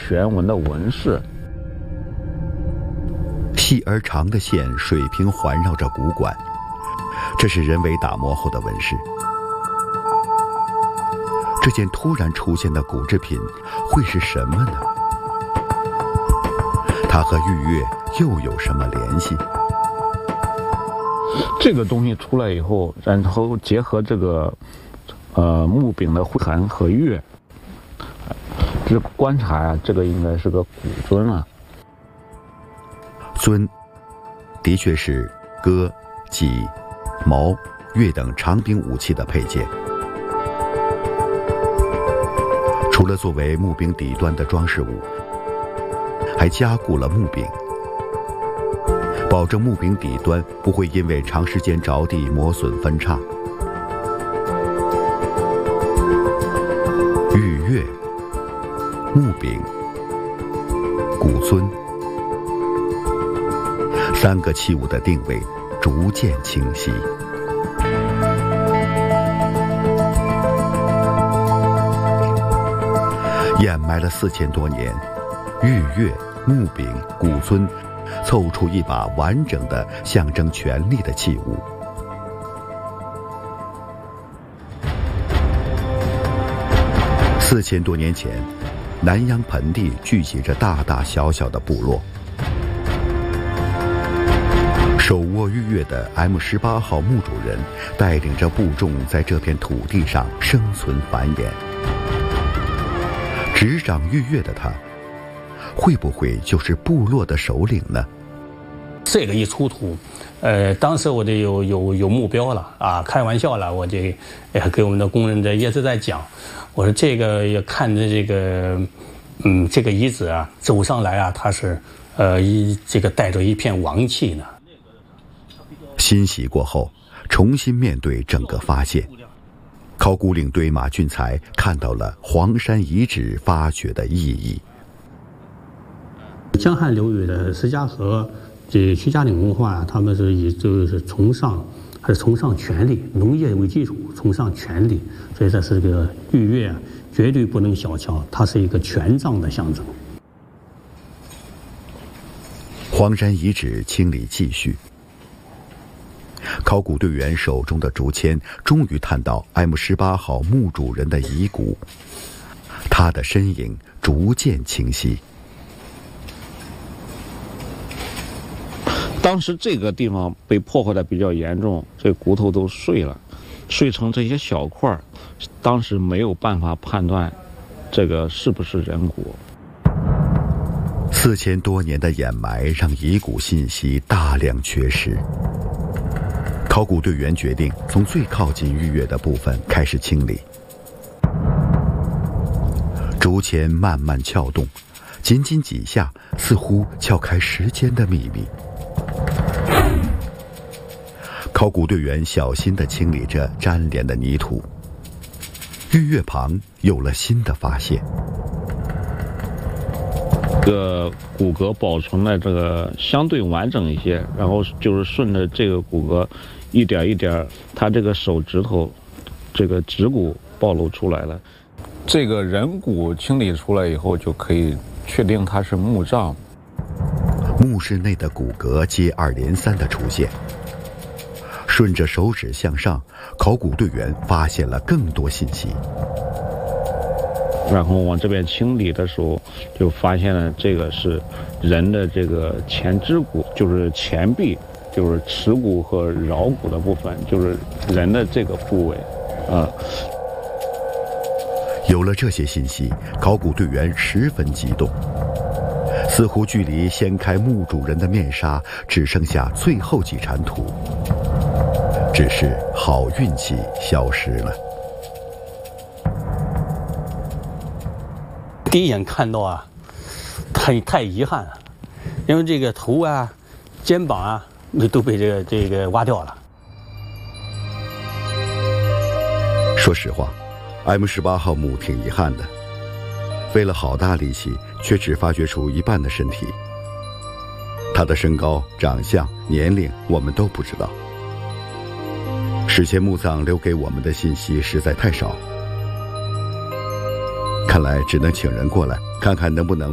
旋纹的纹饰。 细而长的线水平环绕着骨管，这是人为打磨后的纹饰。这件突然出现的骨制品会是什么呢？它和玉月又有什么联系？ 这个东西出来以后，然后结合这个木柄的灰痕和月，这观察呀，这个应该是个古尊啊。 尊的确是戈、戟、矛、钺等长柄武器的配件。除了作为木柄底端的装饰物，还加固了木柄，保证木柄底端不会因为长时间着地磨损分叉。玉钺、木柄、骨尊，三个器物的定位逐渐清晰。掩埋了4000多年，玉钺、木柄、骨尊凑出一把完整的象征权力的器物。4000多年前，南阳盆地聚集着大大小小的部落。手握玉钺的 M18号墓主人带领着部众在这片土地上生存繁衍。执掌玉钺的他，会不会就是部落的首领呢？ 这个一出土，当时我就有目标了啊，开玩笑了，我就给我们的工人也是在讲，我说这个也看着这个，这个遗址啊走上来啊，他是这个带着一片王气呢。 欣喜过后，重新面对整个发现。考古领队马俊才看到了黄山遗址发掘的意义。 江汉流域的石家河、这徐家岭文化，他们是就是崇尚权力，农业为基础，崇尚权力，所以这是个玉钺绝对不能小瞧，它是一个权杖的象征。 黄山遗址清理继续。考古队员手中的竹签终于探到 M18号墓主人的遗骨，他的身影逐渐清晰。 当时这个地方被破坏的比较严重，这骨头都碎了，碎成这些小块，当时没有办法判断这个是不是人骨。 4000多年的掩埋让遗骨信息大量缺失。考古队员决定从最靠近玉钺的部分开始清理。竹签慢慢撬动，仅仅几下，似乎撬开时间的秘密。考古队员小心地清理着沾连的泥土。玉钺旁有了新的发现。 这个骨骼保存的这个相对完整一些，然后就是顺着这个骨骼一点一点，它这个手指头这个指骨暴露出来了。这个人骨清理出来以后，就可以确定它是墓葬。 墓室内的骨骼接二连三的出现，顺着手指向上，考古队员发现了更多信息。 然后往这边清理的时候，就发现了这个是人的这个前肢骨，就是前臂，就是耻骨和桡骨的部分，就是人的这个部位， 有了这些信息，考古队员十分激动，似乎距离掀开墓主人的面纱只剩下最后几铲土，只是好运气消失了。 第一眼看到啊，太遗憾了，因为这个头啊、肩膀啊都被这个挖掉了。 说实话，M18号墓挺遗憾的，费了好大力气，却只发掘出一半的身体。他的身高、长相、年龄我们都不知道。史前墓葬留给我们的信息实在太少，看来只能请人过来看看能不能